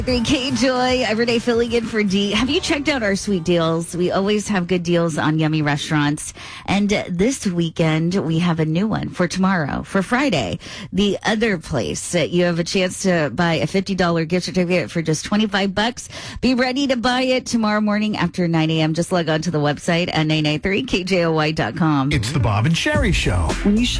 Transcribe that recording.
3K Joy, everyday filling in for D. Have you checked out our sweet deals? We always have good deals on yummy restaurants. And this weekend, we have a new one for tomorrow, for Friday. The Other Place. You have a chance to buy a $50 gift certificate for just $25. Be ready to buy it tomorrow morning after 9 a.m. Just log on to the website at 993kjoy.com. It's the Bob and Sherry Show. When you show